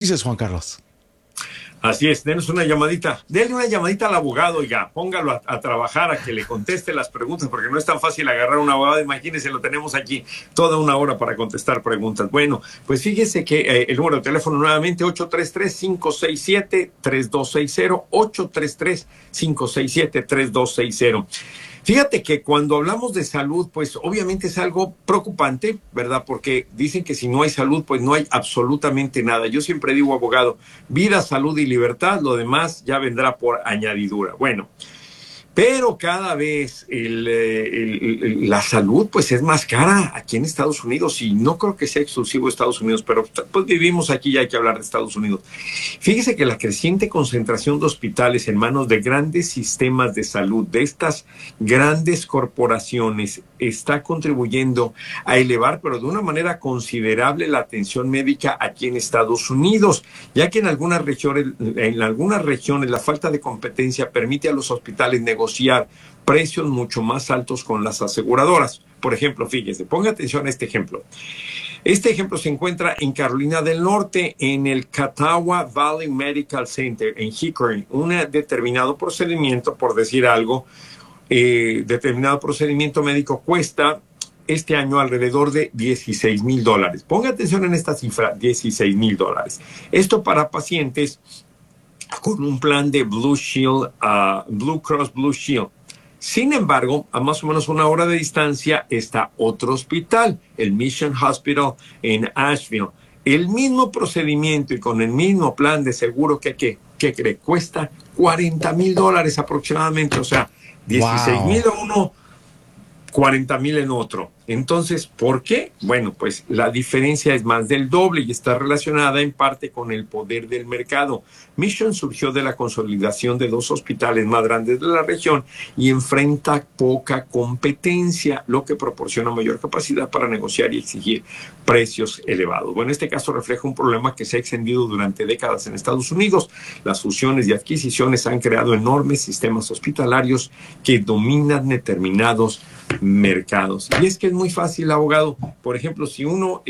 dices, Juan Carlos? Así es, denos una llamadita. Denle una llamadita al abogado, ya, póngalo a trabajar, a que le conteste las preguntas, porque no es tan fácil agarrar un abogado. Imagínense, lo tenemos aquí toda una hora para contestar preguntas. Bueno, pues fíjese que el número de teléfono nuevamente, 833-567-3260, 833-567-3260. Fíjate que cuando hablamos de salud, pues obviamente es algo preocupante, ¿verdad? Porque dicen que si no hay salud, pues no hay absolutamente nada. Yo siempre digo, abogado, vida, salud y libertad, lo demás ya vendrá por añadidura. Bueno, pero cada vez la salud pues es más cara aquí en Estados Unidos, y no creo que sea exclusivo de Estados Unidos, pero pues vivimos aquí y hay que hablar de Estados Unidos. Fíjese que la creciente concentración de hospitales en manos de grandes sistemas de salud, de estas grandes corporaciones, está contribuyendo a elevar, pero de una manera considerable, la atención médica aquí en Estados Unidos, ya que en algunas regiones la falta de competencia permite a los hospitales negociar precios mucho más altos con las aseguradoras. Por ejemplo, fíjese, ponga atención a este ejemplo. Este ejemplo se encuentra en Carolina del Norte, en el Catawba Valley Medical Center, en Hickory. Un determinado procedimiento, por decir algo, determinado procedimiento médico cuesta este año alrededor de $16,000. Ponga atención en esta cifra, $16,000. Esto para pacientes con un plan de Blue Shield, Blue Cross Blue Shield. Sin embargo, a más o menos una hora de distancia está otro hospital, el Mission Hospital en Asheville. El mismo procedimiento y con el mismo plan de seguro que cree, cuesta $40,000 aproximadamente. O sea, 16,000 a uno, 40,000 en otro. Entonces, ¿por qué? Bueno, pues la diferencia es más del doble y está relacionada en parte con el poder del mercado. Mission surgió de la consolidación de dos hospitales más grandes de la región y enfrenta poca competencia, lo que proporciona mayor capacidad para negociar y exigir precios elevados. Bueno, este caso refleja un problema que se ha extendido durante décadas en Estados Unidos. Las fusiones y adquisiciones han creado enormes sistemas hospitalarios que dominan determinados mercados. Y es que es muy fácil, abogado. Por ejemplo, si uno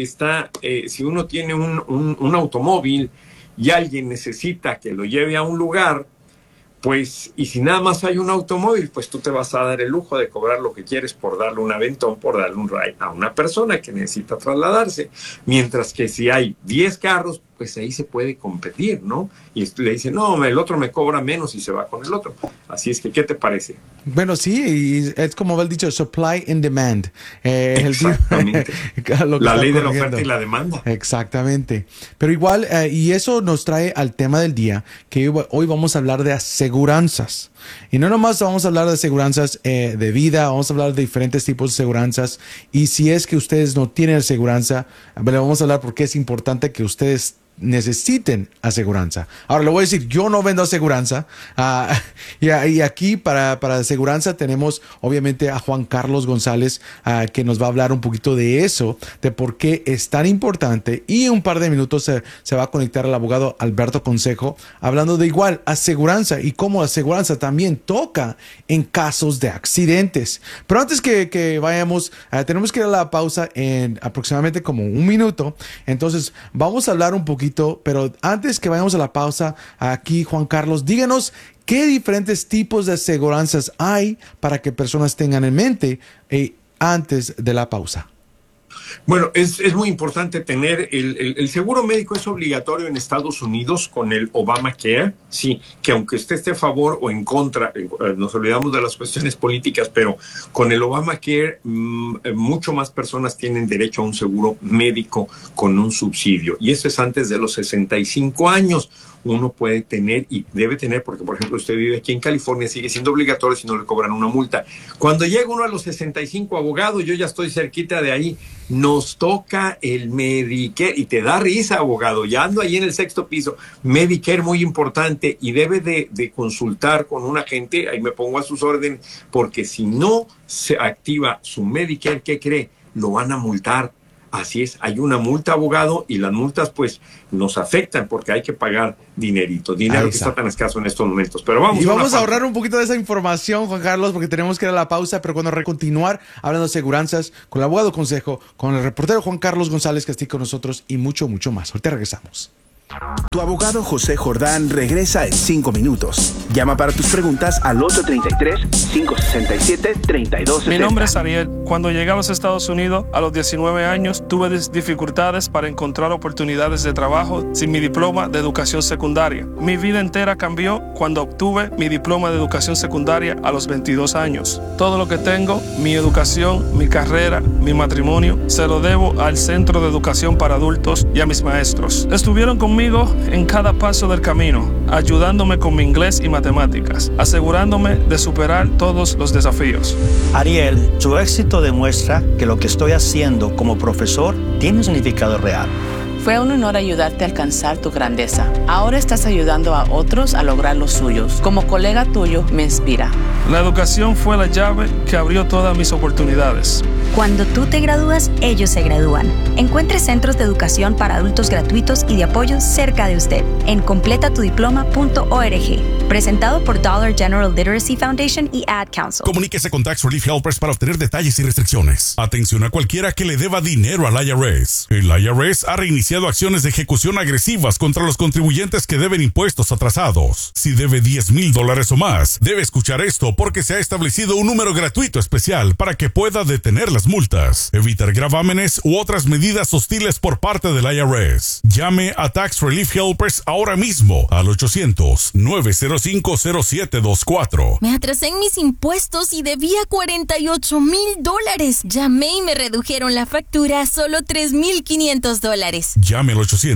tiene un automóvil y alguien necesita que lo lleve a un lugar, pues, y si nada más hay un automóvil, pues tú te vas a dar el lujo de cobrar lo que quieres por darle un aventón, por darle un ride a una persona que necesita trasladarse. Mientras que si hay 10 carros, pues ahí se puede competir, ¿no? Y le dicen, no, el otro me cobra menos y se va con el otro. Así es que, ¿qué te parece? Bueno, sí, es como habéis dicho, supply and demand. Exactamente. La ley de la oferta y la demanda. Exactamente. Pero igual, y eso nos trae al tema del día, que hoy vamos a hablar de aseguranzas. Y no nomás vamos a hablar de aseguranzas de vida, vamos a hablar de diferentes tipos de aseguranzas. Y si es que ustedes no tienen aseguranza, le vamos a hablar porque es importante que ustedes necesiten aseguranza. Ahora le voy a decir, yo no vendo aseguranza, y aquí para aseguranza tenemos obviamente a Juan Carlos González, que nos va a hablar un poquito de eso, de por qué es tan importante, y en un par de minutos se va a conectar el abogado Alberto Consejo hablando de igual aseguranza y cómo aseguranza también toca en casos de accidentes. Pero antes que vayamos, tenemos que ir a la pausa en aproximadamente como un minuto. Entonces vamos a hablar un poquito, pero antes que vayamos a la pausa, aquí Juan Carlos, díganos qué diferentes tipos de aseguranzas hay para que personas tengan en mente antes de la pausa. Bueno, es muy importante tener el seguro médico. Es obligatorio en Estados Unidos con el Obamacare. Sí, que aunque usted esté a favor o en contra, nos olvidamos de las cuestiones políticas, pero con el Obamacare mucho más personas tienen derecho a un seguro médico con un subsidio. Y eso es antes de los 65 años. Uno puede tener y debe tener, porque por ejemplo usted vive aquí en California, sigue siendo obligatorio si no le cobran una multa. Cuando llega uno a los 65, abogado, yo ya estoy cerquita de ahí, nos toca el Medicare, y te da risa, abogado, ya ando ahí en el 6º piso. Medicare muy importante, y debe de consultar con un agente, ahí me pongo a sus órdenes, porque si no se activa su Medicare, ¿qué cree? Lo van a multar. Así es, hay una multa, abogado, y las multas pues nos afectan porque hay que pagar dinero que está tan escaso en estos momentos. Pero vamos a ahorrar un poquito de esa información, Juan Carlos, porque tenemos que ir a la pausa, pero cuando continuar hablando de aseguranzas con el abogado Consejo, con el reportero Juan Carlos González, que está aquí con nosotros, y mucho, mucho más. Ahorita regresamos. Tu abogado José Jordán regresa en 5 minutos. Llama para tus preguntas al 833-567-3270. Mi nombre es Ariel. Cuando llegué a los Estados Unidos a los 19 años, tuve dificultades para encontrar oportunidades de trabajo sin mi diploma de educación secundaria. Mi vida entera cambió cuando obtuve mi diploma de educación secundaria a los 22 años. Todo lo que tengo, mi educación, mi carrera, mi matrimonio, se lo debo al Centro de Educación para Adultos y a mis maestros. Estuvieron conmigo en cada paso del camino, ayudándome con mi inglés y matemáticas, asegurándome de superar todos los desafíos. Ariel, tu éxito demuestra que lo que estoy haciendo como profesor tiene un significado real. Fue un honor ayudarte a alcanzar tu grandeza. Ahora estás ayudando a otros a lograr los suyos. Como colega tuyo, me inspira. La educación fue la llave que abrió todas mis oportunidades. Cuando tú te gradúas, ellos se gradúan. Encuentre centros de educación para adultos gratuitos y de apoyo cerca de usted en completatudiploma.org. Presentado por Dollar General Literacy Foundation y Ad Council. Comuníquese con Tax Relief Helpers para obtener detalles y restricciones. Atención a cualquiera que le deba dinero al IRS. El IRS ha reiniciado acciones de ejecución agresivas contra los contribuyentes que deben impuestos atrasados. Si debe $10,000 o más, debe escuchar esto porque se ha establecido un número gratuito especial para que pueda detener las multas, evitar gravámenes u otras medidas hostiles por parte del IRS. Llame a Tax Relief Helpers ahora mismo al 800-905-0724. Me atrasé en mis impuestos y debía $48,000. Llamé y me redujeron la factura a solo $3,500. Llame al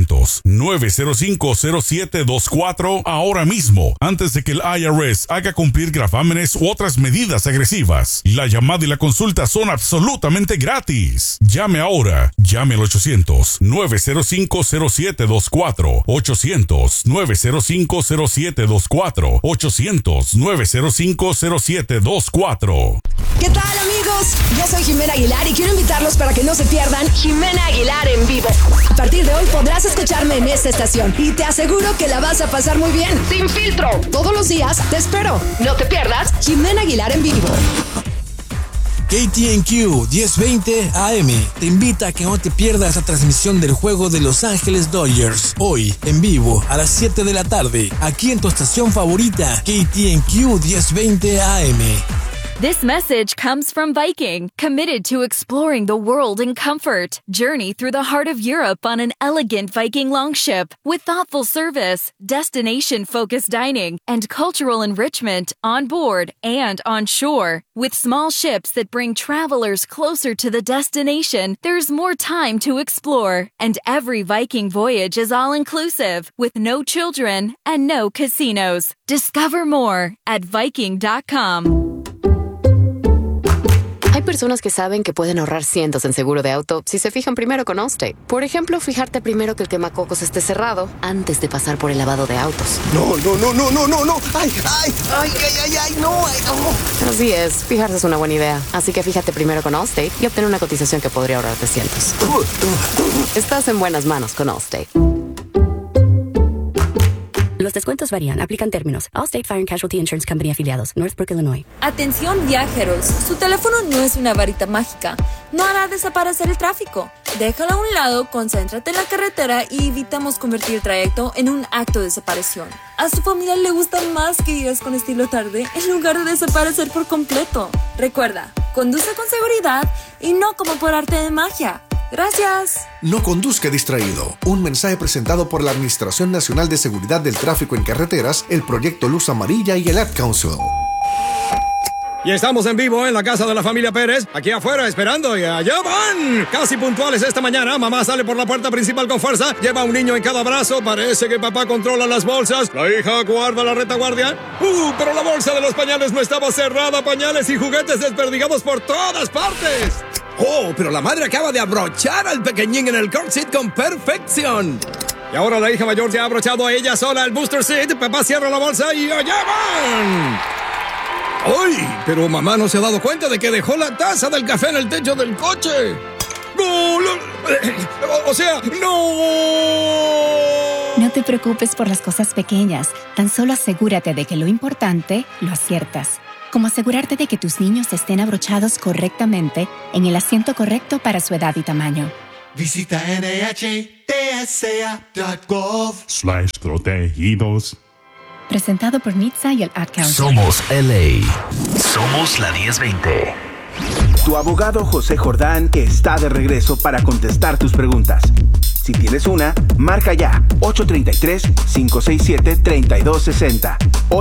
800-905-0724 ahora mismo, antes de que el IRS haga cumplir gravámenes u otras medidas agresivas. La llamada y la consulta son absolutamente gratis. Llame ahora. Llame al 800-905-0724. 800-905-0724. 800-905-0724. ¿Qué tal, amigos? Yo soy Jimena Aguilar y quiero invitarlos para que no se pierdan Jimena Aguilar en vivo. A partir de hoy podrás escucharme en esta estación y te aseguro que la vas a pasar muy bien. Sin filtro. Todos los días te espero. No te pierdas Jimena Aguilar en vivo. KTNQ 1020 AM te invita a que no te pierdas la transmisión del juego de Los Ángeles Dodgers. Hoy, en vivo, a las 7 de la tarde, aquí en tu estación favorita, KTNQ 1020 AM. This message comes from Viking, committed to exploring the world in comfort. Journey through the heart of Europe on an elegant Viking longship with thoughtful service, destination-focused dining, and cultural enrichment on board and on shore. With small ships that bring travelers closer to the destination, there's more time to explore. And every Viking voyage is all-inclusive, with no children and no casinos. Discover more at Viking.com. Hay personas que saben que pueden ahorrar cientos en seguro de auto si se fijan primero con Allstate. Por ejemplo, fijarte primero que el quemacocos esté cerrado antes de pasar por el lavado de autos. No. ¡Ay, no! Así es, fijarse es una buena idea. Así que fíjate primero con Allstate y obtén una cotización que podría ahorrarte cientos. Estás en buenas manos con Allstate. Los descuentos varían. Aplican términos. Allstate Fire and Casualty Insurance Company afiliados. Northbrook, Illinois. Atención viajeros. Su teléfono no es una varita mágica. No hará desaparecer el tráfico. Déjalo a un lado, concéntrate en la carretera y evitamos convertir el trayecto en un acto de desaparición. A su familia le gusta más que vivas con estilo tarde en lugar de desaparecer por completo. Recuerda, conduce con seguridad y no como por arte de magia. Gracias. No conduzca distraído. Un mensaje presentado por la Administración Nacional de Seguridad del Tráfico en Carreteras, el Proyecto Luz Amarilla y el Ad Council. Y estamos en vivo en la casa de la familia Pérez, aquí afuera esperando y allá van. Casi puntuales esta mañana, mamá sale por la puerta principal con fuerza, lleva a un niño en cada brazo, parece que papá controla las bolsas, la hija guarda la retaguardia. Pero la bolsa de los pañales no estaba cerrada, pañales y juguetes desperdigados por todas partes. Pero la madre acaba de abrochar al pequeñín en el car seat con perfección. Y ahora la hija mayor se ha abrochado a ella sola el booster seat, papá cierra la bolsa y allá van. ¡Ay! Pero mamá no se ha dado cuenta de que dejó la taza del café en el techo del coche. ¡Gol! O sea, ¡no! No te preocupes por las cosas pequeñas. Tan solo asegúrate de que lo importante lo aciertas. Como asegurarte de que tus niños estén abrochados correctamente en el asiento correcto para su edad y tamaño. Visita NAHA NTSA.gov/protegidos. Presentado por NHTSA y el Ad Council. Somos LA. Somos la 1020. Tu abogado José Jordán está de regreso para contestar tus preguntas. Si tienes una, marca ya 833-567-3260.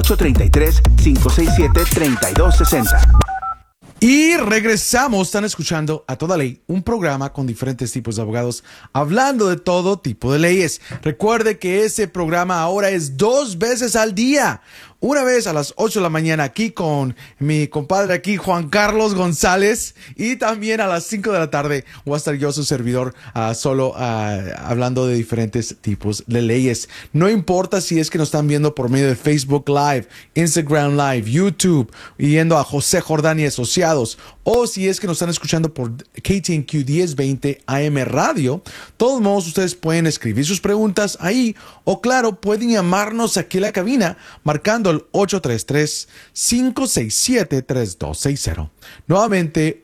833-567-3260. Y regresamos, están escuchando A Toda Ley, un programa con diferentes tipos de abogados hablando de todo tipo de leyes. Recuerde que ese programa ahora es 2 veces al día. Una vez a las 8 de la mañana aquí con mi compadre aquí, Juan Carlos González, y también a las 5 de la tarde voy a estar yo, su servidor, hablando de diferentes tipos de leyes. No importa si es que nos están viendo por medio de Facebook Live, Instagram Live, YouTube, yendo a José Jordán y Asociados, o si es que nos están escuchando por KTNQ 1020 AM Radio. De todos modos, ustedes pueden escribir sus preguntas ahí, o claro, pueden llamarnos aquí a la cabina marcando el 833-567-3260. Nuevamente,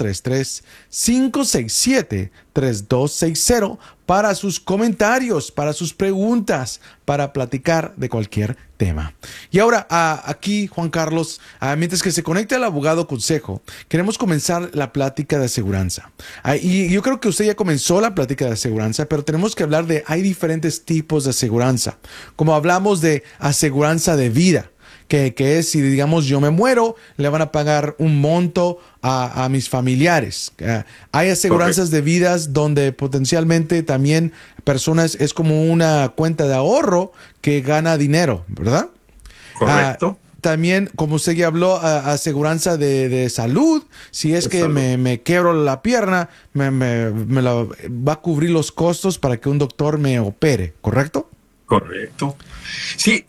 833-567-3260 para sus comentarios, para sus preguntas, para platicar de cualquier tema. Y ahora, aquí, Juan Carlos, mientras que se conecte al abogado consejo, queremos comenzar la plática de aseguranza. Y yo creo que usted ya comenzó la plática de aseguranza, pero tenemos que hablar hay diferentes tipos de aseguranza. Como hablamos de aseguranza de vida, que es si, digamos, yo me muero, le van a pagar un monto a mis familiares. Hay aseguranzas de vidas donde potencialmente también personas, es como una cuenta de ahorro que gana dinero, ¿verdad? Correcto. También, como usted ya habló, aseguranza de salud. Si es que me quebro la pierna, me va a cubrir los costos para que un doctor me opere, ¿correcto? Correcto. Sí,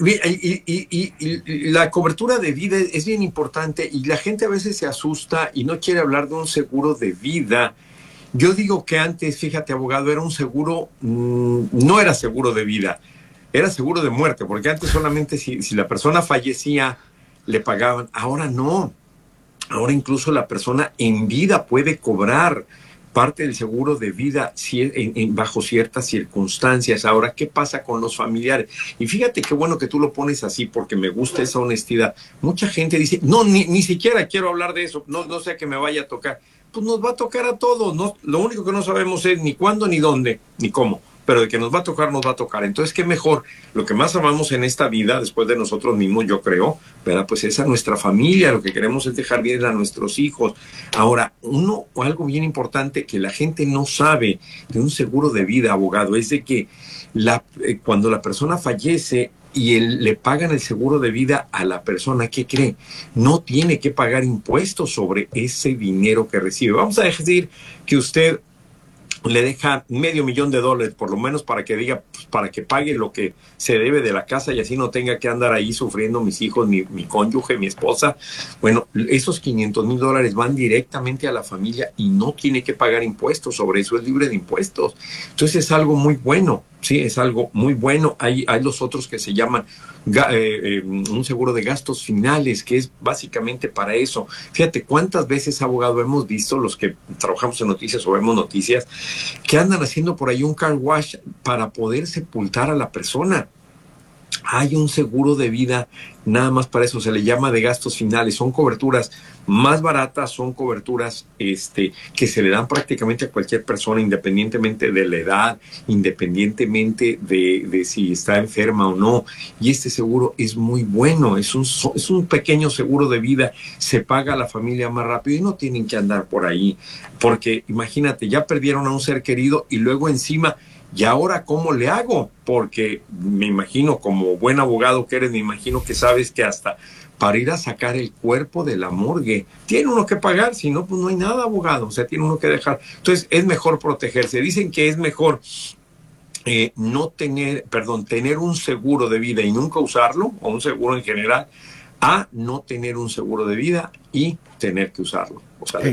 y la cobertura de vida es bien importante y la gente a veces se asusta y no quiere hablar de un seguro de vida. Yo digo que antes, fíjate, abogado, era un seguro, no era seguro de vida, era seguro de muerte, porque antes solamente si la persona fallecía le pagaban. Ahora no. Ahora incluso la persona en vida puede cobrar parte del seguro de vida bajo ciertas circunstancias. Ahora, ¿qué pasa con los familiares? Y fíjate qué bueno que tú lo pones así, porque me gusta esa honestidad. Mucha gente dice, no, ni siquiera quiero hablar de eso, no sé que me vaya a tocar. Pues nos va a tocar a todos, ¿no? Lo único que no sabemos es ni cuándo, ni dónde, ni cómo. Pero de que nos va a tocar, nos va a tocar. Entonces, qué mejor, lo que más amamos en esta vida, después de nosotros mismos, yo creo, ¿verdad? Pues es a nuestra familia, lo que queremos es dejar bien a nuestros hijos. Ahora, algo bien importante que la gente no sabe de un seguro de vida, abogado, es de que cuando la persona fallece y le pagan el seguro de vida a la persona, ¿qué cree? No tiene que pagar impuestos sobre ese dinero que recibe. Vamos a decir que usted le deja $500,000 por lo menos para que diga, pues, para que pague lo que se debe de la casa y así no tenga que andar ahí sufriendo mis hijos, mi cónyuge, mi esposa. Bueno, esos $500,000 van directamente a la familia y no tiene que pagar impuestos sobre eso, es libre de impuestos. Entonces es algo muy bueno, sí, es algo muy bueno. Hay los otros que se llaman un seguro de gastos finales, que es básicamente para eso. Fíjate cuántas veces, abogado, hemos visto, los que trabajamos en noticias o vemos noticias, que andan haciendo por ahí un car wash para poder sepultar a la persona. Hay un seguro de vida nada más para eso, se le llama de gastos finales. Son coberturas más baratas, son coberturas que se le dan prácticamente a cualquier persona, independientemente de la edad, independientemente de si está enferma o no. Y este seguro es muy bueno, es un pequeño seguro de vida, se paga a la familia más rápido y no tienen que andar por ahí. Porque imagínate, ya perdieron a un ser querido y luego encima, ¿y ahora cómo le hago? Porque me imagino, como buen abogado que eres, me imagino que sabes que hasta para ir a sacar el cuerpo de la morgue tiene uno que pagar, si no, pues no hay nada, abogado. O sea, tiene uno que dejar. Entonces, es mejor protegerse. Dicen que es mejor tener un seguro de vida y nunca usarlo, o un seguro en general, a no tener un seguro de vida y tener que usarlo. O sea,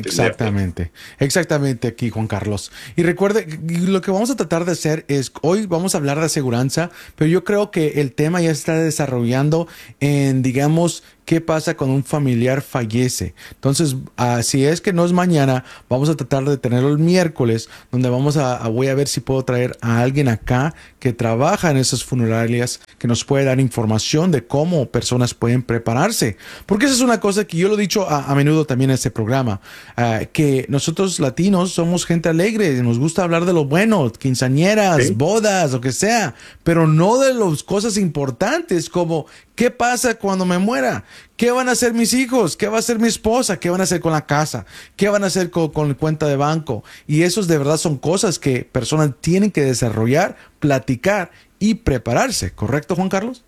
exactamente aquí, Juan Carlos. Y recuerde, lo que vamos a tratar de hacer es, hoy vamos a hablar de aseguranza, pero yo creo que el tema ya está desarrollando en, digamos, ¿qué pasa cuando un familiar fallece? Entonces, si es que no es mañana, vamos a tratar de tenerlo el miércoles, donde voy a ver si puedo traer a alguien acá que trabaja en esas funerarias, que nos puede dar información de cómo personas pueden prepararse. Porque esa es una cosa que yo lo he dicho a menudo también en este programa, que nosotros latinos somos gente alegre, nos gusta hablar de lo bueno, quinceañeras, bodas, lo que sea, pero no de las cosas importantes como ¿qué pasa cuando me muera? ¿Qué van a hacer mis hijos? ¿Qué va a hacer mi esposa? ¿Qué van a hacer con la casa? ¿Qué van a hacer con la cuenta de banco? Y esos de verdad son cosas que personas tienen que desarrollar, platicar y prepararse. ¿Correcto, Juan Carlos?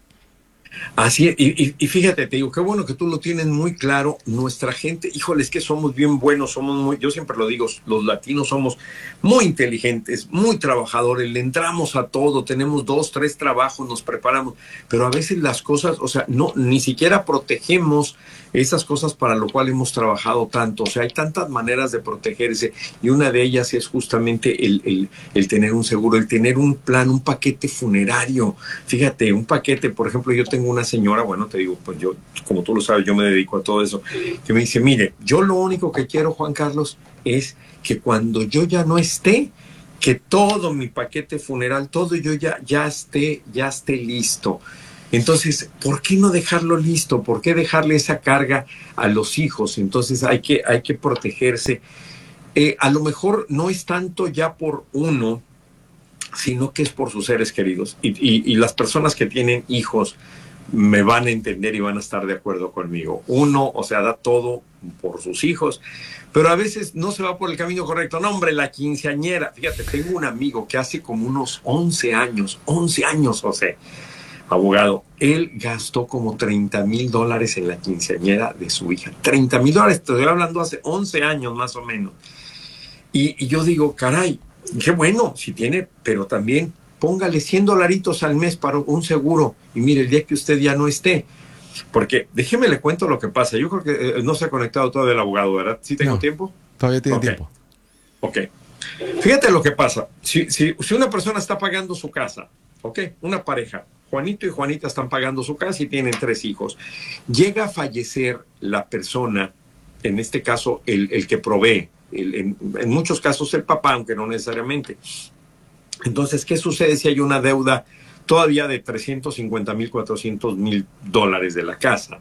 Así es, y fíjate, te digo, qué bueno que tú lo tienes muy claro. Nuestra gente, híjole, es que somos bien buenos, yo siempre lo digo, los latinos somos muy inteligentes, muy trabajadores, le entramos a todo, tenemos 2, 3 trabajos, nos preparamos, pero a veces las cosas, o sea, no, ni siquiera protegemos esas cosas para lo cual hemos trabajado tanto. O sea, hay tantas maneras de protegerse y una de ellas es justamente el tener un seguro, el tener un plan, un paquete funerario. Fíjate, un paquete, por ejemplo, yo tengo una señora, bueno, te digo, pues yo, como tú lo sabes, yo me dedico a todo eso, que me dice, mire, yo lo único que quiero, Juan Carlos, es que cuando yo ya no esté, que todo mi paquete funeral, todo yo ya esté listo. Entonces, ¿por qué no dejarlo listo? ¿Por qué dejarle esa carga a los hijos? Entonces hay que protegerse. A lo mejor no es tanto ya por uno, sino que es por sus seres queridos. Y las personas que tienen hijos me van a entender y van a estar de acuerdo conmigo. Uno, o sea, da todo por sus hijos, pero a veces no se va por el camino correcto. No, hombre, la quinceañera. Fíjate, tengo un amigo que hace como unos 11 años, José, abogado, él gastó como $30,000 en la quinceañera de su hija. $30,000, te estoy hablando hace 11 años más o menos. Y yo digo, caray, qué bueno si tiene, pero también póngale $100 al mes para un seguro. Y mire, el día que usted ya no esté. Porque déjeme le cuento lo que pasa. Yo creo que no se ha conectado todavía el abogado, ¿verdad? ¿Sí tengo tiempo? Todavía tiene tiempo. Ok. Fíjate lo que pasa. Si una persona está pagando su casa, ok, una pareja, Juanito y Juanita están pagando su casa y tienen 3 hijos. Llega a fallecer la persona, en este caso el que provee, en muchos casos el papá, aunque no necesariamente. Entonces, ¿qué sucede si hay una deuda todavía de $350,000, $400,000 de la casa?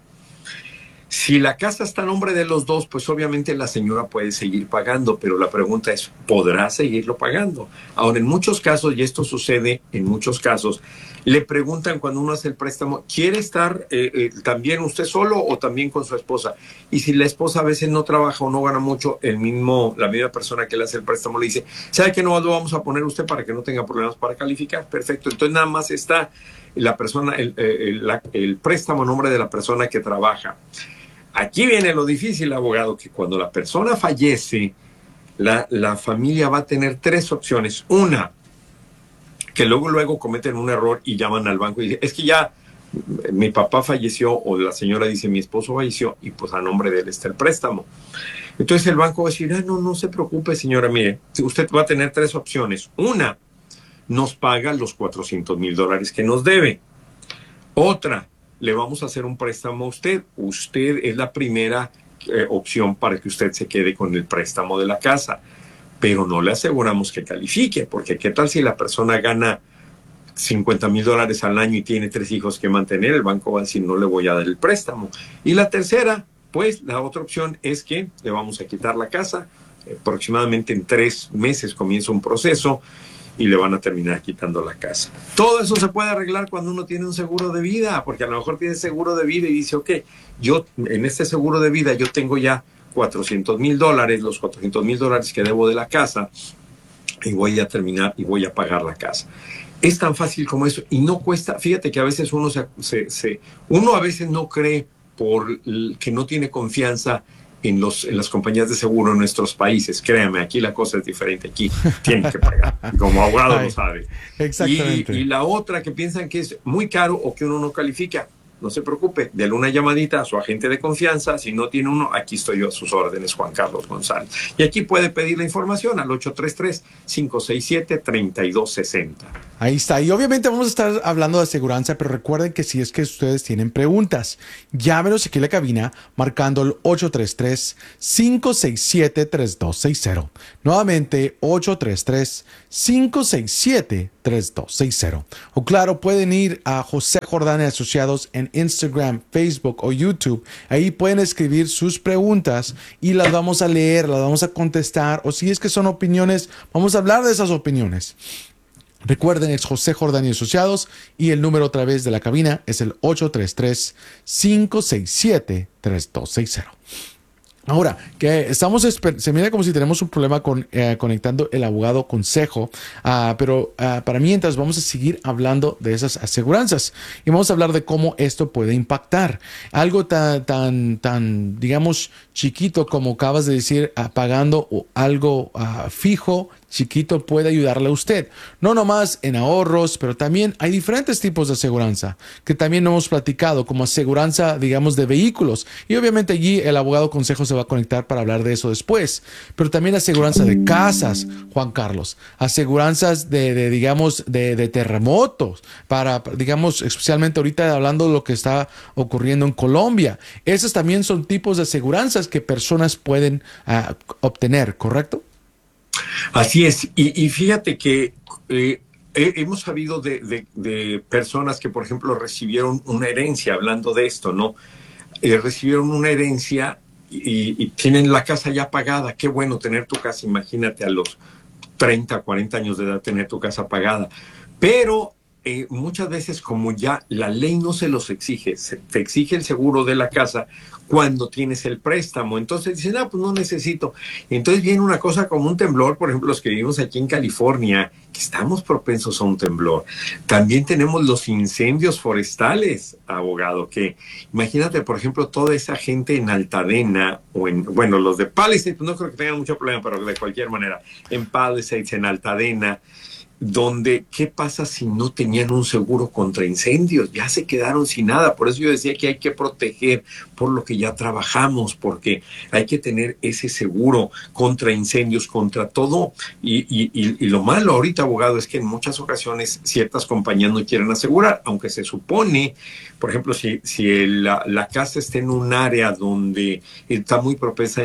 Si la casa está a nombre de los dos, pues obviamente la señora puede seguir pagando, pero la pregunta es, ¿podrá seguirlo pagando? Ahora, en muchos casos, y esto sucede en muchos casos, le preguntan cuando uno hace el préstamo, ¿quiere estar también usted solo o también con su esposa? Y si la esposa a veces no trabaja o no gana mucho, la misma persona que le hace el préstamo le dice, ¿sabe qué? No lo vamos a poner usted para que no tenga problemas para calificar. Perfecto, entonces nada más está la persona, el préstamo a nombre de la persona que trabaja. Aquí viene lo difícil, abogado, que cuando la persona fallece, la familia va a tener 3 opciones. Una, que luego cometen un error y llaman al banco y dicen, es que ya mi papá falleció, o la señora dice, mi esposo falleció, y pues a nombre de él está el préstamo. Entonces el banco va a decir, no se preocupe, señora, mire, usted va a tener 3 opciones. Una, nos paga los $400,000 que nos debe. Otra, le vamos a hacer un préstamo a usted. Usted es la primera opción para que usted se quede con el préstamo de la casa, pero no le aseguramos que califique, porque ¿qué tal si la persona gana $50,000 al año y tiene 3 hijos que mantener? El banco va a decir, no le voy a dar el préstamo. Y la tercera, pues la otra opción es que le vamos a quitar la casa. Aproximadamente en 3 meses comienza un proceso y le van a terminar quitando la casa. Todo eso se puede arreglar cuando uno tiene un seguro de vida, porque a lo mejor tiene seguro de vida y dice, ok, yo en este seguro de vida yo tengo ya $400,000, los $400,000 que debo de la casa, y voy a terminar y voy a pagar la casa. Es tan fácil como eso y no cuesta. Fíjate que a veces uno uno a veces no cree por que no tiene confianza en las compañías de seguro en nuestros países. Créame, aquí la cosa es diferente. Aquí tienen que pagar. Como abogado lo sabe. Exactamente. Y la otra que piensan que es muy caro o que uno no califica. no se preocupe, dele una llamadita a su agente de confianza. Si no tiene uno, aquí estoy yo a sus órdenes, Juan Carlos González. Y aquí puede pedir la información al 833-567-3260. Ahí está. Y obviamente vamos a estar hablando de aseguranza, pero recuerden que si es que ustedes tienen preguntas, llámenos aquí a la cabina marcando el 833-567-3260. Nuevamente, 833-567-3260. O claro, pueden ir a José Jordán y Asociados en Instagram, Facebook o YouTube. Ahí pueden escribir sus preguntas y las vamos a leer, las vamos a contestar. O si es que son opiniones, vamos a hablar de esas opiniones. Recuerden, es José Jordán y Asociados y el número otra vez de la cabina es el 833-567-3260. Ahora, que se mira como si tenemos un problema conectando el abogado Consejo, pero para mientras vamos a seguir hablando de esas aseguranzas y vamos a hablar de cómo esto puede impactar. Algo tan digamos, chiquito como acabas de decir, pagando algo fijo, chiquito, puede ayudarle a usted. No nomás en ahorros, pero también hay diferentes tipos de aseguranza que también hemos platicado, como aseguranza, digamos, de vehículos. Y obviamente allí el abogado Consejo se va a conectar para hablar de eso después. Pero también aseguranza de casas, Juan Carlos. Aseguranzas de terremotos, para, digamos, especialmente ahorita hablando de lo que está ocurriendo en Colombia. Esos también son tipos de aseguranzas que personas pueden obtener, ¿correcto? Así es, y fíjate que hemos sabido de personas que, por ejemplo, recibieron una herencia, hablando de esto, ¿no? Recibieron una herencia y tienen la casa ya pagada. Qué bueno tener tu casa, imagínate a los 30, 40 años de edad tener tu casa pagada. Pero muchas veces, como ya la ley no se los exige, te exige el seguro de la casa cuando tienes el préstamo. Entonces dicen, pues no necesito. Entonces viene una cosa como un temblor, por ejemplo, los que vivimos aquí en California, que estamos propensos a un temblor. También tenemos los incendios forestales, abogado, que imagínate, por ejemplo, toda esa gente en Altadena, o los de Palisades, pues no creo que tengan mucho problema, pero de cualquier manera, en Palisades, en Altadena, donde, ¿qué pasa si no tenían un seguro contra incendios? Ya se quedaron sin nada. Por eso yo decía que hay que proteger por lo que ya trabajamos, porque hay que tener ese seguro contra incendios, contra todo. Y lo malo ahorita, abogado, es que en muchas ocasiones ciertas compañías no quieren asegurar, aunque se supone, por ejemplo, si la casa está en un área donde está muy propensa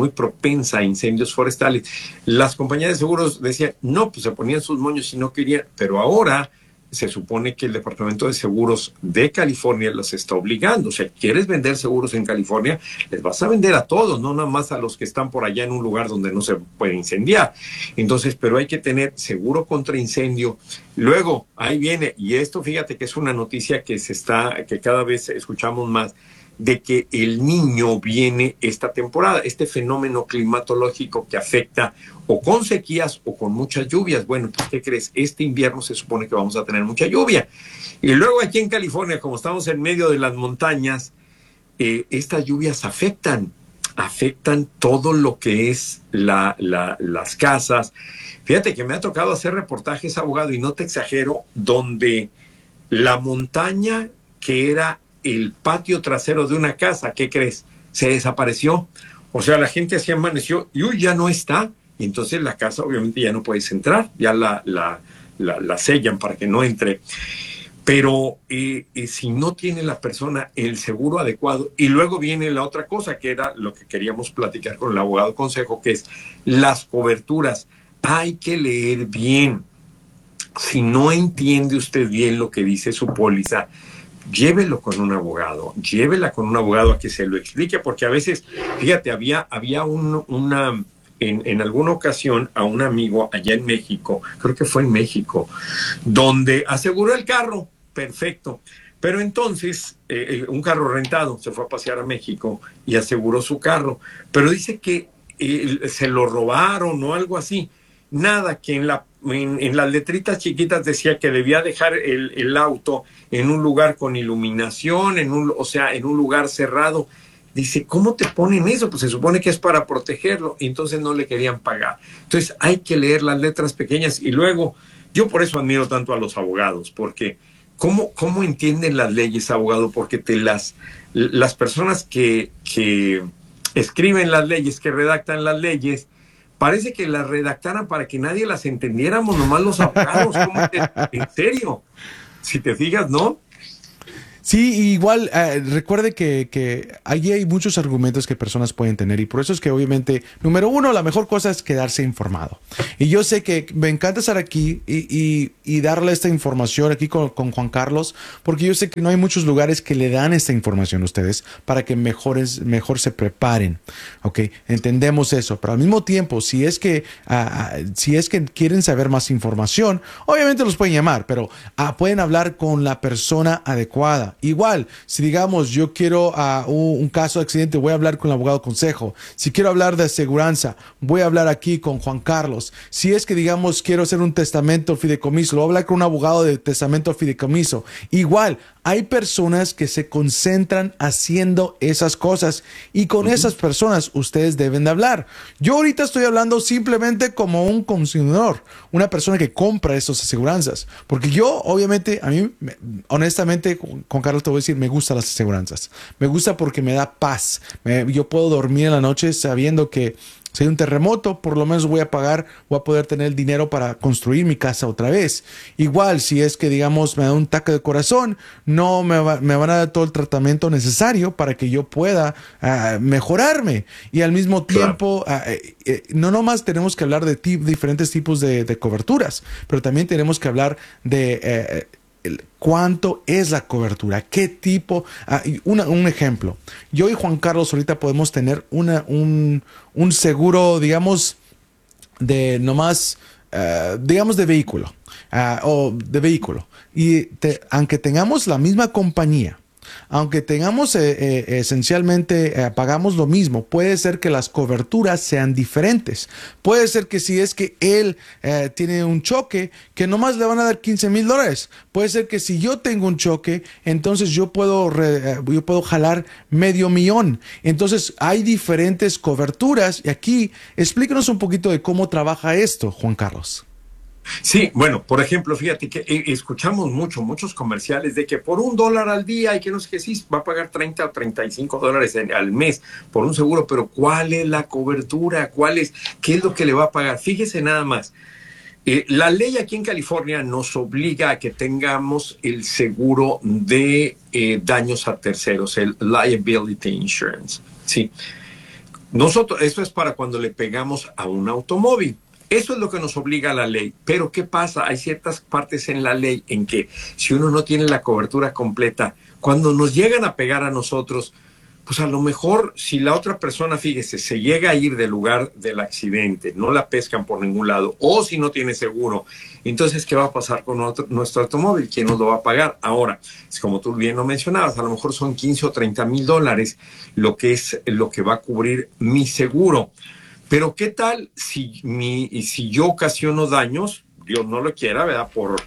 a incendios forestales, las compañías de seguros decían, no, pues se ponían sus moños si no querían, pero ahora se supone que el Departamento de Seguros de California los está obligando. O sea, ¿quieres vender seguros en California? Les vas a vender a todos, no nada más a los que están por allá en un lugar donde no se puede incendiar. Entonces, pero hay que tener seguro contra incendio. Luego, ahí viene, y esto fíjate que es una noticia que cada vez escuchamos más, de que el Niño viene esta temporada, este fenómeno climatológico que afecta o con sequías o con muchas lluvias. Bueno, pues, ¿qué crees? Este invierno se supone que vamos a tener mucha lluvia. Y luego aquí en California, como estamos en medio de las montañas, estas lluvias afectan todo lo que es las casas. Fíjate que me ha tocado hacer reportajes, abogado, y no te exagero, donde la montaña que era el patio trasero de una casa, ¿qué crees? Se desapareció. O sea, la gente así amaneció y ya no está. Y entonces la casa obviamente ya no puedes entrar, ya la sellan para que no entre. Pero si no tiene la persona el seguro adecuado, y luego viene la otra cosa, que era lo que queríamos platicar con el abogado Consejo, que es las coberturas. Hay que leer bien. Si no entiende usted bien lo que dice su póliza, llévela con un abogado a que se lo explique, porque a veces, fíjate, había en alguna ocasión a un amigo allá en México, creo que fue en México, donde aseguró el carro, perfecto, pero entonces un carro rentado, se fue a pasear a México y aseguró su carro, pero dice que se lo robaron o algo así. Nada, que en las letritas chiquitas decía que debía dejar el auto en un lugar con iluminación, en un lugar cerrado. Dice, ¿cómo te ponen eso? Pues se supone que es para protegerlo. Y entonces no le querían pagar. Entonces hay que leer las letras pequeñas. Y luego, yo por eso admiro tanto a los abogados, porque ¿Cómo entienden las leyes, abogado? Porque las personas que escriben las leyes, que redactan las leyes, parece que las redactaran para que nadie las entendiéramos, nomás los abogados. ¿En serio? Si te fijas, ¿no? Sí, igual recuerde que allí hay muchos argumentos que personas pueden tener y por eso es que obviamente, número uno, la mejor cosa es quedarse informado. Y yo sé que me encanta estar aquí y darle esta información aquí con Juan Carlos, porque yo sé que no hay muchos lugares que le dan esta información a ustedes para que mejor se preparen. ¿Ok? Entendemos eso, pero al mismo tiempo, si es que quieren saber más información, obviamente los pueden llamar, pero pueden hablar con la persona adecuada. Igual, si digamos yo quiero un caso de accidente, voy a hablar con el abogado consejo. Si quiero hablar de aseguranza, voy a hablar aquí con Juan Carlos. Si es que digamos quiero hacer un testamento fideicomiso, lo voy a hablar con un abogado de testamento fideicomiso. Igual, hay personas que se concentran haciendo esas cosas y con esas personas ustedes deben de hablar. Yo ahorita estoy hablando simplemente como un consumidor, una persona que compra esas aseguranzas, porque yo obviamente, a mí honestamente, con Carlos te voy a decir, me gustan las aseguranzas. Me gusta porque me da paz. Yo puedo dormir en la noche sabiendo que si hay un terremoto, por lo menos voy a poder tener el dinero para construir mi casa otra vez. Igual, si es que, digamos, me da un ataque de corazón, no me van a dar todo el tratamiento necesario para que yo pueda mejorarme. Y al mismo tiempo, no nomás tenemos que hablar de diferentes tipos de coberturas, pero también tenemos que hablar de cuánto es la cobertura, qué tipo. Un ejemplo, yo y Juan Carlos ahorita podemos tener un seguro, digamos, de nomás, digamos, de vehículo, y aunque tengamos la misma compañía, aunque tengamos esencialmente pagamos lo mismo, puede ser que las coberturas sean diferentes. Puede ser que si es que él tiene un choque, que nomás le van a dar $15,000. Puede ser que si yo tengo un choque, entonces yo puedo jalar $500,000. Entonces hay diferentes coberturas y aquí explícanos un poquito de cómo trabaja esto, Juan Carlos. Sí, bueno, por ejemplo, fíjate que escuchamos muchos comerciales de que por $1 al día y que no sé qué, sí, va a pagar 30 o $35 al mes por un seguro, pero ¿cuál es la cobertura? ¿Qué es lo que le va a pagar? Fíjese nada más. La ley aquí en California nos obliga a que tengamos el seguro de daños a terceros, el liability insurance, ¿sí? Eso es para cuando le pegamos a un automóvil. Eso es lo que nos obliga a la ley. Pero ¿qué pasa? Hay ciertas partes en la ley en que si uno no tiene la cobertura completa, cuando nos llegan a pegar a nosotros, pues a lo mejor si la otra persona, fíjese, se llega a ir del lugar del accidente, no la pescan por ningún lado, o si no tiene seguro, entonces ¿qué va a pasar con nuestro automóvil? ¿Quién nos lo va a pagar? Ahora, como tú bien lo mencionabas, a lo mejor son $15,000 o $30,000 lo que va a cubrir mi seguro. Pero ¿qué tal si yo ocasiono daños, Dios no lo quiera, ¿verdad? Por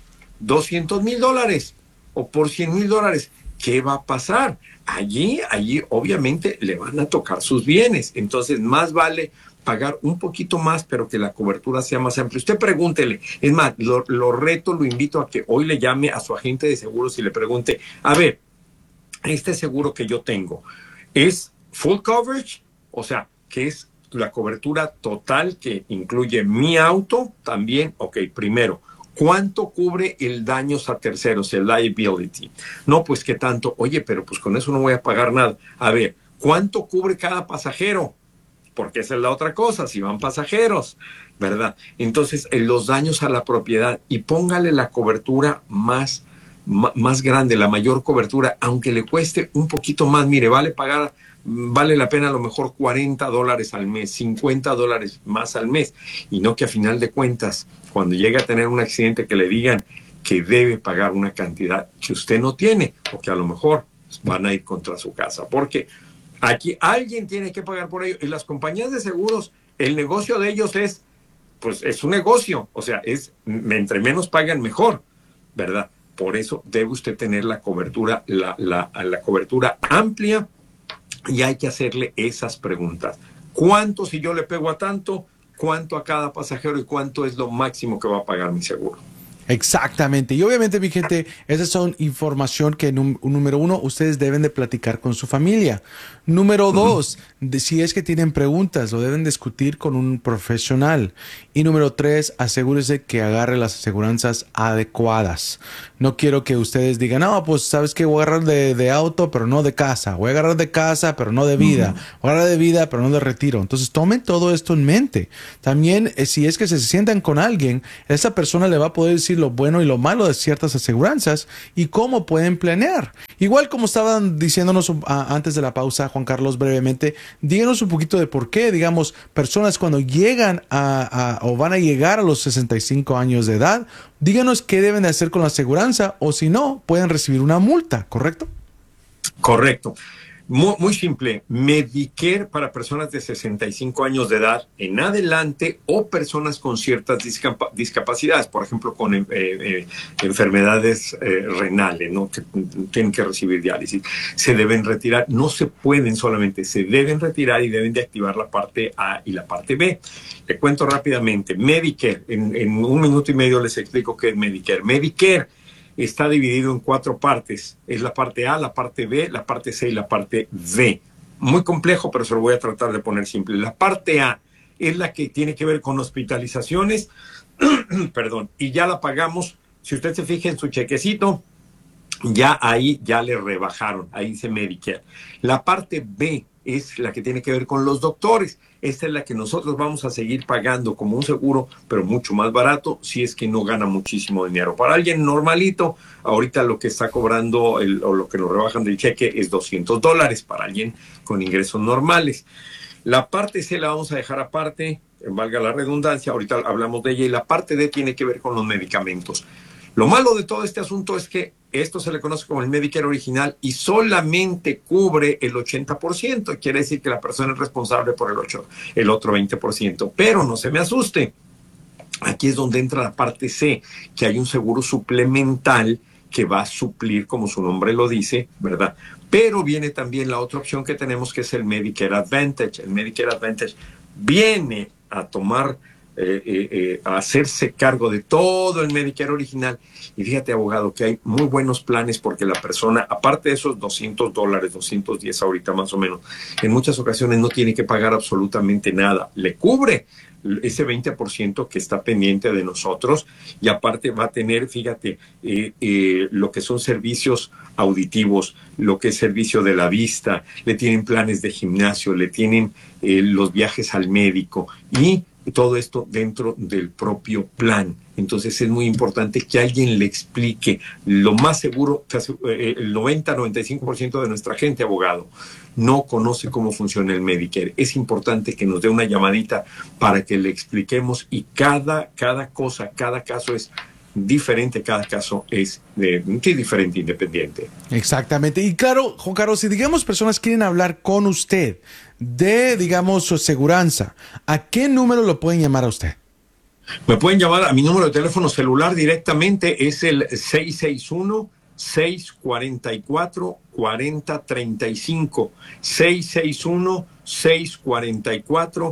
$200,000 o por $100,000, ¿qué va a pasar? Allí obviamente le van a tocar sus bienes. Entonces más vale pagar un poquito más, pero que la cobertura sea más amplia. Usted pregúntele, es más, lo invito a que hoy le llame a su agente de seguros y le pregunte, a ver, este seguro que yo tengo, ¿es full coverage? O sea, ¿qué es la cobertura total que incluye mi auto? También, ok, primero, ¿cuánto cubre el daños a terceros, el liability? No, pues ¿qué tanto? Oye, pero pues con eso no voy a pagar nada. A ver, ¿cuánto cubre cada pasajero? Porque esa es la otra cosa, si van pasajeros, ¿verdad? Entonces, los daños a la propiedad, y póngale la cobertura más grande, la mayor cobertura, aunque le cueste un poquito más. Mire, vale la pena a lo mejor $40 al mes, $50 más al mes, y no que a final de cuentas, cuando llegue a tener un accidente, que le digan que debe pagar una cantidad que usted no tiene, o que a lo mejor van a ir contra su casa, porque aquí alguien tiene que pagar por ello. Y las compañías de seguros, el negocio de ellos es un negocio, o sea, entre menos pagan mejor, ¿verdad? Por eso debe usted tener la cobertura, la cobertura amplia. Y hay que hacerle esas preguntas. ¿Cuánto si yo le pego a tanto? ¿Cuánto a cada pasajero? ¿Y cuánto es lo máximo que va a pagar mi seguro? Exactamente. Y obviamente, mi gente, esas son información que, número uno, ustedes deben de platicar con su familia. Número dos, si es que tienen preguntas, lo deben discutir con un profesional. Y número tres, asegúrese que agarre las aseguranzas adecuadas. No quiero que ustedes digan, no, pues sabes que voy a agarrar de auto, pero no de casa. Voy a agarrar de casa, pero no de vida. Voy a agarrar de vida, pero no de retiro. Entonces, tomen todo esto en mente. También, si es que se sientan con alguien, esa persona le va a poder decir lo bueno y lo malo de ciertas aseguranzas y cómo pueden planear. Igual como estaban diciéndonos antes de la pausa, Juan Carlos, brevemente, díganos un poquito de por qué, digamos, personas cuando llegan o van a llegar a los 65 años de edad, díganos qué deben de hacer con la aseguranza o si no, pueden recibir una multa, ¿correcto? Correcto. Muy simple, Medicare para personas de 65 años de edad en adelante o personas con ciertas discapacidades, por ejemplo, con enfermedades renales, ¿no? Que tienen que recibir diálisis, se deben retirar, no se pueden solamente, se deben retirar y deben de activar la parte A y la parte B. Le cuento rápidamente, Medicare, en 1 minuto y medio les explico qué es Medicare. Medicare está dividido en 4 partes. Es la parte A, la parte B, la parte C y la parte D. Muy complejo, pero se lo voy a tratar de poner simple. La parte A es la que tiene que ver con hospitalizaciones, perdón, y ya la pagamos. Si usted se fija en su chequecito, ya ahí ya le rebajaron, ahí dice Medicare. La parte B es la que tiene que ver con los doctores. Esta es la que nosotros vamos a seguir pagando como un seguro, pero mucho más barato si es que no gana muchísimo dinero. Para alguien normalito, ahorita lo que está cobrando o lo que nos rebajan del cheque es $200 para alguien con ingresos normales. La parte C la vamos a dejar aparte, valga la redundancia, ahorita hablamos de ella, y la parte D tiene que ver con los medicamentos. Lo malo de todo este asunto es que esto se le conoce como el Medicare original y solamente cubre el 80%. Quiere decir que la persona es responsable por el otro 20%. Pero no se me asuste. Aquí es donde entra la parte C, que hay un seguro suplemental que va a suplir, como su nombre lo dice, ¿verdad? Pero viene también la otra opción que tenemos, que es el Medicare Advantage. El Medicare Advantage viene a tomar a hacerse cargo de todo el Medicare original. Y fíjate, abogado, que hay muy buenos planes porque la persona, aparte de esos $200, 210 ahorita más o menos, en muchas ocasiones no tiene que pagar absolutamente nada. Le cubre ese 20% que está pendiente de nosotros y aparte va a tener, fíjate, lo que son servicios auditivos, lo que es servicio de la vista, le tienen planes de gimnasio, le tienen los viajes al médico y todo esto dentro del propio plan. Entonces es muy importante que alguien le explique. Lo más seguro, el 90-95% de nuestra gente, abogado, no conoce cómo funciona el Medicare. Es importante que nos dé una llamadita para que le expliquemos y cada cosa, cada caso es diferente, cada caso es diferente, independiente. Exactamente. Y claro, Juan Carlos, si digamos personas quieren hablar con usted de, digamos, su aseguranza, ¿a qué número lo pueden llamar a usted? Me pueden llamar a mi número de teléfono celular directamente, es el 661-644-4035. 661-644-4035.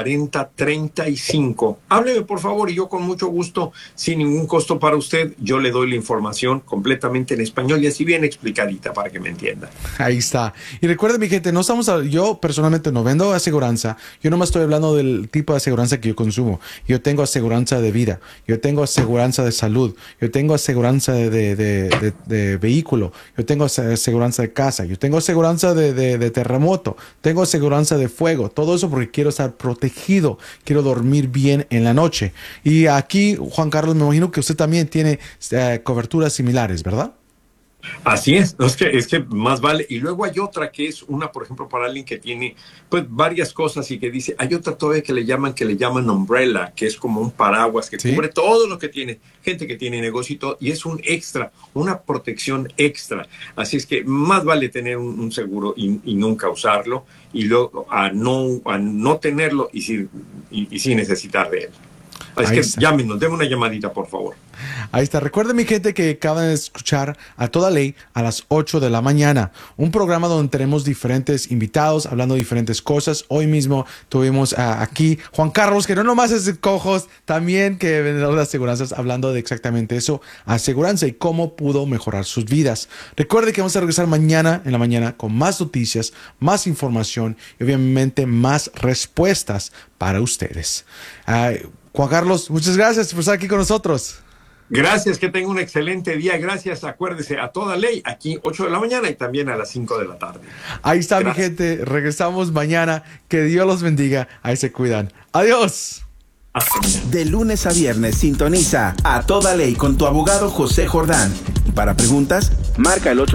Hábleme, por favor, y yo con mucho gusto, sin ningún costo para usted, yo le doy la información completamente en español y así bien explicadita para que me entienda. Ahí está. Y recuerden, mi gente, yo personalmente no vendo aseguranza, yo nomás estoy hablando del tipo de aseguranza que yo consumo. Yo tengo aseguranza de vida, yo tengo aseguranza de salud, yo tengo aseguranza de vehículo, yo tengo aseguranza de casa, yo tengo aseguranza de terremoto, tengo aseguranza de fuego, todo eso porque quiero estar protegido, quiero dormir bien en la noche. Y aquí, Juan Carlos, me imagino que usted también tiene coberturas similares, ¿verdad? Así es que más vale. Y luego hay otra que es una, por ejemplo, para alguien que tiene pues varias cosas y que dice, hay otra todavía que le llaman umbrella, que es como un paraguas que cubre todo lo que tiene, gente que tiene negocio y todo, y es un extra, una protección extra. Así es que más vale tener un seguro y nunca usarlo, y luego a no tenerlo y sí necesitar de él. Es que llámenos, denme una llamadita, por favor. Ahí está. Recuerden, mi gente, que acaban de escuchar A Toda Ley a las 8 de la mañana. Un programa donde tenemos diferentes invitados hablando de diferentes cosas. Hoy mismo tuvimos aquí Juan Carlos, que no nomás es cojos, también que vendedor de aseguranzas, hablando de exactamente eso, aseguranza y cómo pudo mejorar sus vidas. Recuerde que vamos a regresar mañana en la mañana con más noticias, más información y obviamente más respuestas para ustedes. Juan Carlos, muchas gracias por estar aquí con nosotros. Gracias, que tenga un excelente día. Gracias, acuérdese, A Toda Ley, aquí 8 de la mañana y también a las 5 de la tarde. Ahí está, gracias, mi gente. Regresamos mañana. Que Dios los bendiga. Ahí se cuidan. Adiós. De lunes a viernes sintoniza A Toda Ley con tu abogado José Jordán. Y para preguntas, marca el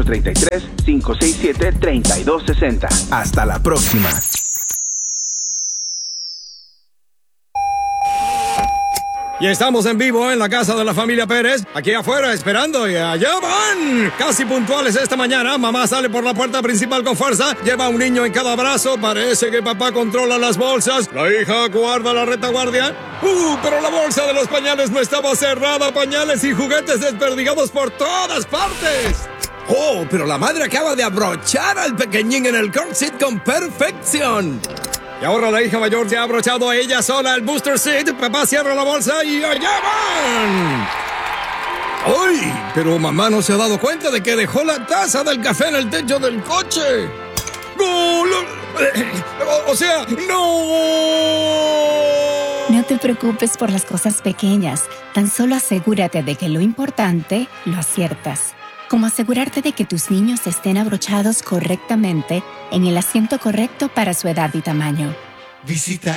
833-567-3260. Hasta la próxima. Y estamos en vivo en la casa de la familia Pérez, aquí afuera esperando, y allá van. Casi puntuales esta mañana. Mamá sale por la puerta principal con fuerza, lleva a un niño en cada brazo. Parece que papá controla las bolsas. La hija guarda la retaguardia. Pero la bolsa de los pañales no estaba cerrada. Pañales y juguetes desperdigados por todas partes. Oh, pero la madre acaba de abrochar al pequeñín en el car seat con perfección. Y ahora la hija mayor se ha abrochado a ella sola el booster seat. Papá cierra la bolsa y allá van. ¡Ay! Pero mamá no se ha dado cuenta de que dejó la taza del café en el techo del coche. ¡No! O sea, ¡no! No te preocupes por las cosas pequeñas. Tan solo asegúrate de que lo importante lo aciertas. Como asegurarte de que tus niños estén abrochados correctamente en el asiento correcto para su edad y tamaño. Visita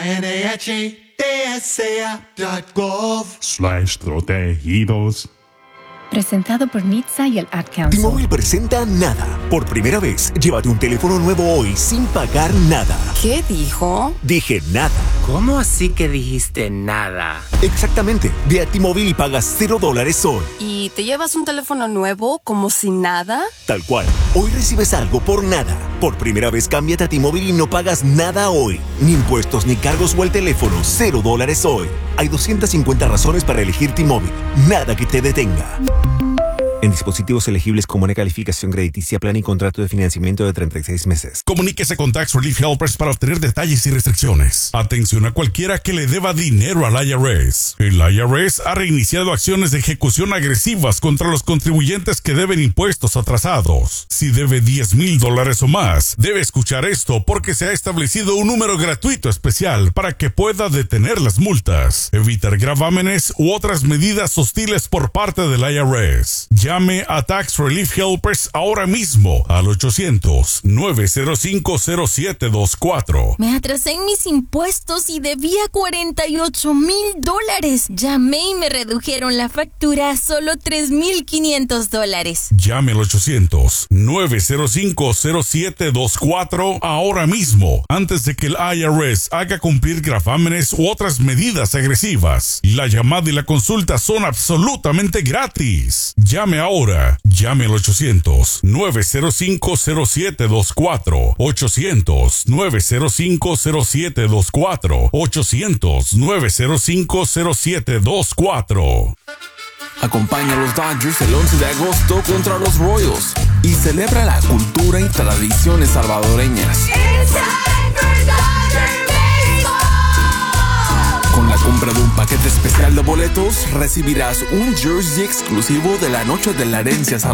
NHTSA.gov/protegidos. Presentado por NHTSA y el Ad Council. T-Mobile presenta Nada. Por primera vez, llévate un teléfono nuevo hoy sin pagar nada. ¿Qué dijo? Dije nada. ¿Cómo así que dijiste nada? Exactamente. Ve a T-Mobile y pagas $0 hoy. ¿Y te llevas un teléfono nuevo como si nada? Tal cual. Hoy recibes algo por nada. Por primera vez, cámbiate a T-Mobile y no pagas nada hoy. Ni impuestos, ni cargos o el teléfono. $0 hoy. Hay 250 razones para elegir T-Mobile. Nada que te detenga. En dispositivos elegibles con buena calificación crediticia, plan y contrato de financiamiento de 36 meses. Comuníquese con Tax Relief Helpers para obtener detalles y restricciones. Atención a cualquiera que le deba dinero al IRS. El IRS ha reiniciado acciones de ejecución agresivas contra los contribuyentes que deben impuestos atrasados. Si debe $10,000 o más, debe escuchar esto porque se ha establecido un número gratuito especial para que pueda detener las multas, evitar gravámenes u otras medidas hostiles por parte del IRS. Llame a Tax Relief Helpers ahora mismo al 800-905-0724. Me atrasé en mis impuestos y debía $48,000. Llamé y me redujeron la factura a solo $3,500. Llame al 800-905-0724 ahora mismo, antes de que el IRS haga cumplir gravámenes u otras medidas agresivas. La llamada y la consulta son absolutamente gratis. Llame ahora. Llame al 800-905-0724. 800-905-0724. 800-905-0724. Acompaña a los Dodgers el 11 de agosto contra los Royals y celebra la cultura y tradiciones salvadoreñas. Con la compra de un paquete especial de boletos, recibirás un jersey exclusivo de la Noche de la Herencia Salvadoreña.